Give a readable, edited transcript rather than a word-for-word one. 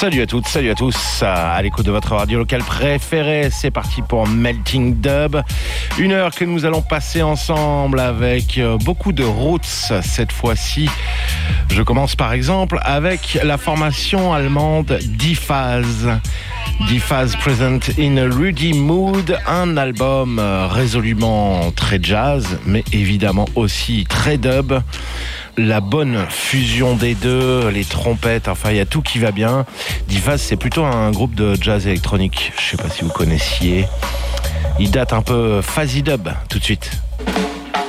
Salut à toutes, salut à tous, à l'écoute de votre radio locale préférée, c'est parti pour Melting Dub. Une heure que nous allons passer ensemble avec beaucoup de roots cette fois-ci. Je commence par exemple avec la formation allemande D-Phase. D-Phase Present in a Rudy Mood, un album résolument très jazz, mais évidemment aussi très dub. La bonne fusion des deux, les trompettes, enfin il y a tout qui va bien. D-Phase, c'est plutôt un groupe de jazz électronique, je sais pas si vous connaissiez. Il date un peu Fuzzy Dub, tout de suite.